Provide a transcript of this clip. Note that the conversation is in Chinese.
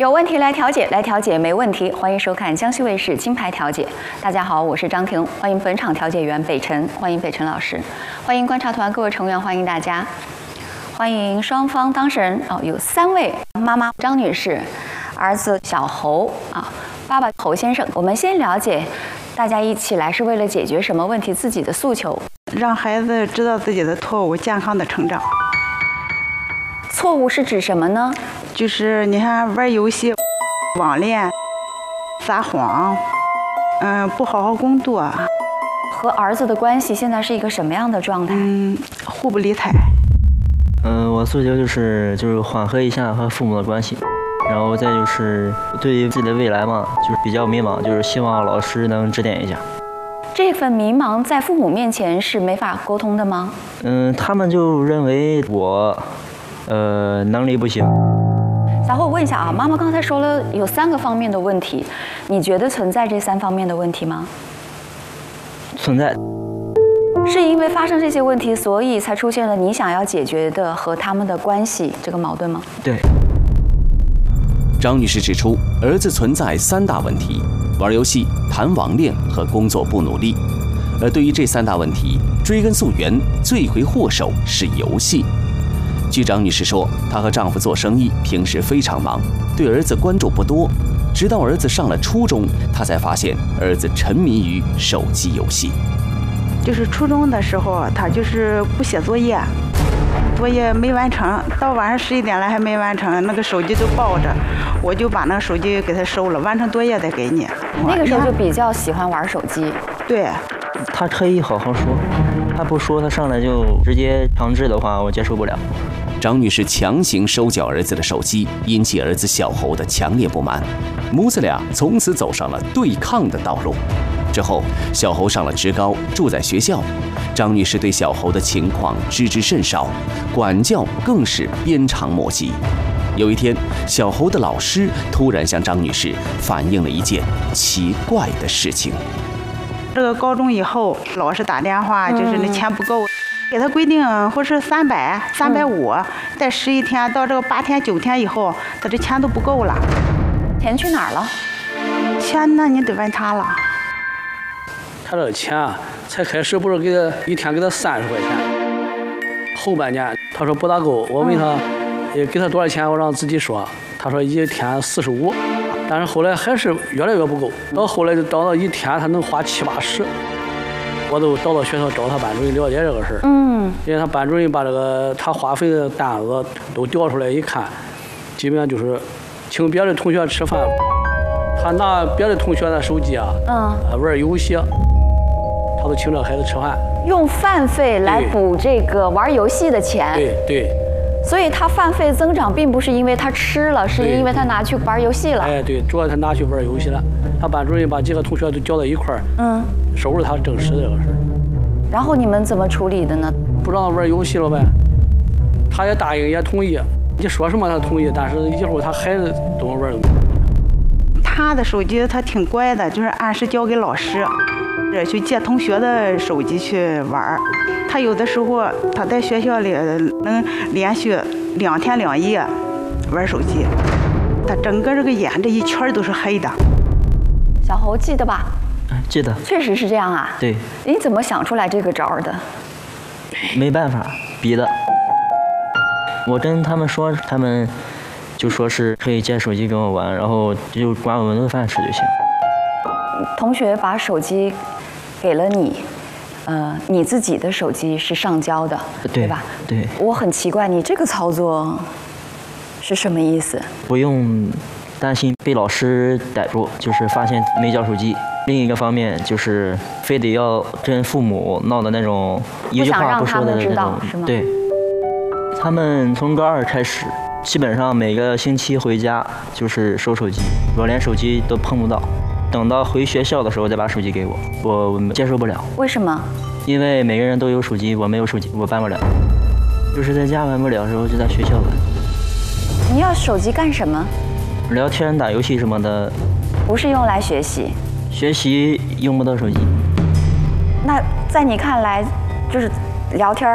有问题来调解，来调解没问题。欢迎收看江西卫视金牌调解。大家好，我是张婷，欢迎本场调解员北辰，欢迎北辰老师，欢迎观察团各位成员，欢迎大家，欢迎双方当事人有3位，妈妈张女士，儿子小侯爸爸侯先生。我们先了解，大家一起来是为了解决什么问题？自己的诉求， 让孩子知道自己的错误，健康的成长。 错误是指什么呢？ 就是你看玩游戏、网恋、撒谎，不好好工作。 和儿子的关系现在是一个什么样的状态？ 互不理睬。 我诉求就是缓和一下和父母的关系，然后再就是对于自己的未来嘛，就是比较迷茫，就是希望老师能指点一下。 这份迷茫在父母面前是没法沟通的吗？ 他们就认为我，能力不行。 小侯，我问一下妈妈刚才说了有3个方面的问题，你觉得存在这3方面的问题吗？ 存在。 是因为发生这些问题，所以才出现了你想要解决的和他们的关系这个矛盾吗？ 对。 张女士指出，儿子存在3大问题：玩游戏、谈网恋和工作不努力。而对于这3大问题，追根溯源，罪魁祸首是游戏。据张女士说，她和丈夫做生意，平时非常忙，对儿子关注不多。直到儿子上了初中，她才发现儿子沉迷于手机游戏。 就是初中的时候，他就是不写作业，作业没完成，到晚上11点了还没完成，那个手机都抱着，我就把那个手机给他收了，完成作业再给你。 那个时候就比较喜欢玩手机。 对。 他可以好好说，他不说，他上来就直接强制的话，我接受不了。 张女士强行收缴儿子的手机，引起儿子小侯的强烈不满，母子俩从此走上了对抗的道路。之后，小侯上了职高，住在学校。张女士对小侯的情况知之甚少，管教更是鞭长莫及。有一天，小侯的老师突然向张女士反映了一件奇怪的事情。 这个高中以后，老师打电话，就是那钱不够，给他规定或是300、350，在11天到这个8天、9天以后，他这钱都不够了。 钱去哪儿了？ 钱那你得问他了。 他这个钱才开始不是给他一天给他30块钱，后半年他说不大够，我问他给他多少钱，我让自己说，他说一天45，但是后来还是越来越不够，到后来就到一天他能花70、80，我都到学校找他班主任了解这个事儿。因为他班主任把这个他花费的单额都调出来一看，基本上就是请别的同学吃饭，他拿别的同学的手机玩游戏，他都请这孩子吃饭，用饭费来补这个玩游戏的钱。 对。 所以他饭费增长并不是因为他吃了，是因为他拿去玩游戏了。 对，主要他拿去玩游戏了。他班主任把几个同学都叫到一块儿，收拾他正式的这个事儿。 然后你们怎么处理的呢？ 不让他玩游戏了呗，他也答应也同意，你说什么他同意，但是以后他孩子怎么玩。 他的手机他挺乖的，就是按时交给老师，去借同学的手机去玩。他有的时候他在学校里能连续2天2夜玩手机，他整个这个眼这一圈都是黑的。 小侯记得吧？ 记得。 确实是这样啊。 对。 你怎么想出来这个招的？ 没办法，逼的。我跟他们说，他们就说是可以借手机跟我玩，然后就管我们的饭吃就行。 同学把手机给了你，你自己的手机是上交的，对吧？ 对。 我很奇怪，你这个操作是什么意思？ 不用担心被老师逮住，就是发现没交手机。另一个方面就是非得要跟父母闹的那种一句话不说的那种。对。他们从高2开始，基本上每个星期回家就是收手机，我连手机都碰不到。等到回学校的时候再把手机给我，我接受不了。 为什么？ 因为每个人都有手机，我没有手机，我办不了。就是在家玩不了的时候，就在学校玩。 你要手机干什么？ 聊天、打游戏什么的。 不是用来学习。 学习用不到手机。 那在你看来，就是聊天